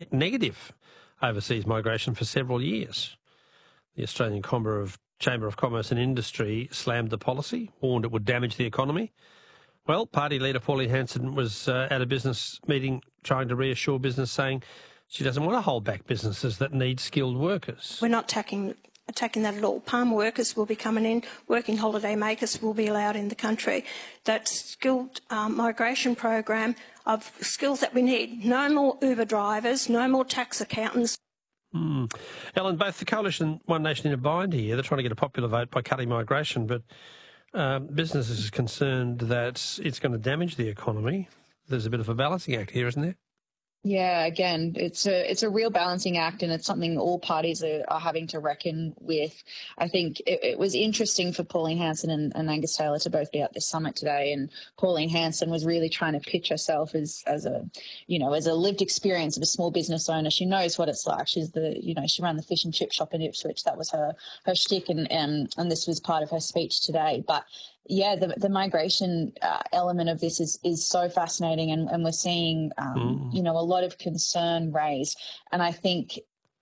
negative overseas migration for several years. The Australian Chamber of Commerce and Industry slammed the policy, warned it would damage the economy. Well, party leader Pauline Hanson was at a business meeting trying to reassure business, saying she doesn't want to hold back businesses that need skilled workers. We're not attacking that at all. Palm workers will be coming in, working holiday makers will be allowed in the country. That skilled migration program of skills that we need. No more Uber drivers, no more tax accountants. Ellen, both the Coalition and One Nation in a bind here. They're trying to get a popular vote by cutting migration, but businesses are concerned that it's going to damage the economy. There's a bit of a balancing act here, isn't there? Yeah, again, it's a real balancing act, and it's something all parties are having to reckon with. I think it was interesting for Pauline Hanson and Angus Taylor to both be at this summit today, and Pauline Hanson was really trying to pitch herself as a lived experience of a small business owner. She knows what it's like. She ran the fish and chip shop in Ipswich. That was her shtick, and this was part of her speech today. But yeah, the migration element of this is so fascinating, and we're seeing, a lot of concern raised. And I think,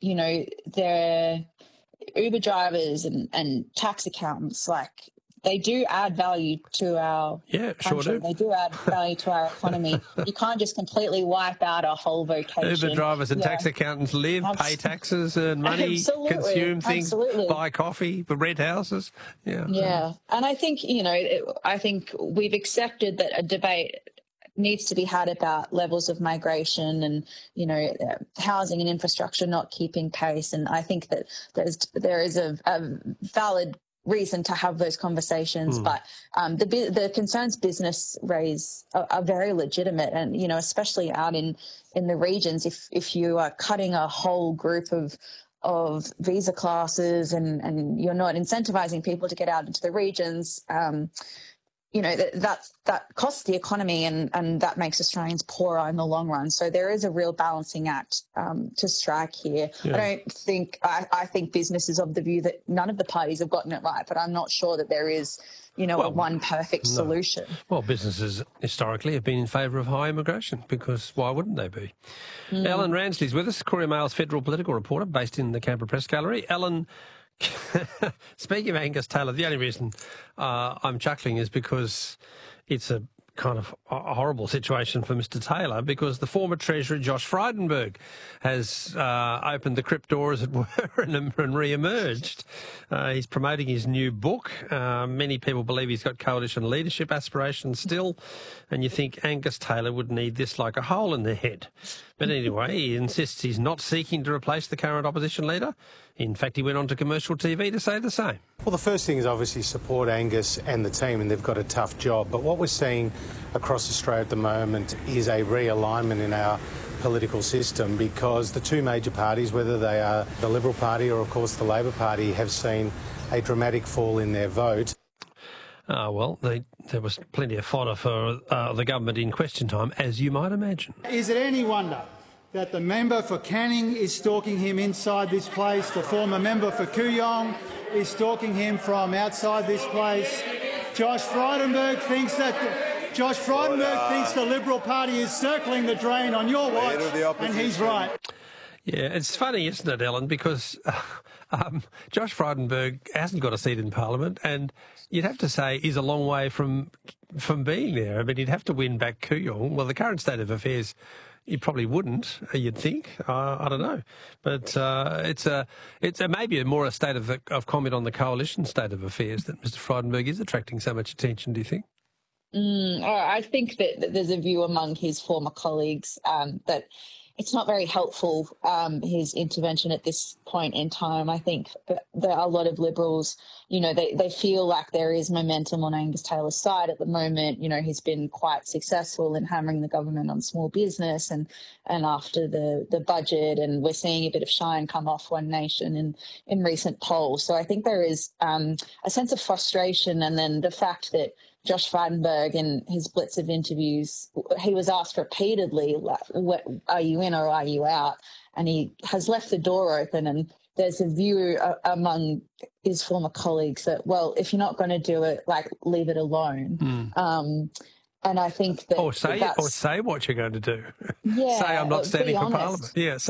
the Uber drivers and tax accountants, they do add value to our country. Sure do. They do add value to our economy. You can't just completely wipe out a whole vocation. Uber drivers and tax accountants live, pay taxes, earn money, consume things, buy coffee, rent houses. Yeah. And I think, I think we've accepted that a debate needs to be had about levels of migration and, housing and infrastructure not keeping pace. And I think that there is a valid reason to have those conversations, but the concerns business raise are very legitimate, and especially out in the regions, if you are cutting a whole group of visa classes and you're not incentivizing people to get out into the regions, that costs the economy and that makes Australians poorer in the long run. So there is a real balancing act to strike here. Yeah. I think business is of the view that none of the parties have gotten it right, but I'm not sure that there is, one perfect solution. Well, businesses historically have been in favour of high immigration, because why wouldn't they be? Ellen Ransley's with us, Courier Mail's federal political reporter based in the Canberra Press Gallery. Ellen, speaking of Angus Taylor, the only reason I'm chuckling is because it's a kind of a horrible situation for Mr Taylor, because the former Treasurer Josh Frydenberg has opened the crypt door, as it were, and re-emerged. He's promoting his new book. Many people believe he's got coalition leadership aspirations still, and you think Angus Taylor would need this like a hole in the head. But anyway, he insists he's not seeking to replace the current opposition leader. In fact, he went on to commercial TV to say the same. Well, the first thing is obviously support Angus and the team, and they've got a tough job. But what we're seeing across Australia at the moment is a realignment in our political system, because the two major parties, whether they are the Liberal Party or, of course, the Labor Party, have seen a dramatic fall in their vote. Well, there was plenty of fodder for the government in question time, as you might imagine. Is it any wonder that the member for Canning is stalking him inside this place? The former member for Kooyong is stalking him from outside this place. Josh Frydenberg thinks the Liberal Party is circling the drain on your watch, and he's right. Yeah, it's funny, isn't it, Ellen, because Josh Frydenberg hasn't got a seat in Parliament, and you'd have to say he's a long way from being there. I mean, he'd have to win back Kooyong. Well, the current state of affairs, he probably wouldn't, you'd think. I don't know. But it's maybe more a state of comment on the coalition state of affairs that Mr Frydenberg is attracting so much attention, do you think? I think that there's a view among his former colleagues that it's not very helpful, his intervention at this point in time. I think that there are a lot of Liberals, they feel like there is momentum on Angus Taylor's side at the moment. He's been quite successful in hammering the government on small business and after the budget, and we're seeing a bit of shine come off One Nation in recent polls. So I think there is a sense of frustration, and then the fact that Josh Frydenberg, in his blitz of interviews, he was asked repeatedly, are you in or are you out? And he has left the door open, and there's a view among his former colleagues that, well, if you're not going to do it, leave it alone. And I think that... Or say what you're going to do. Yeah, say I'm not standing for Parliament. Yeah.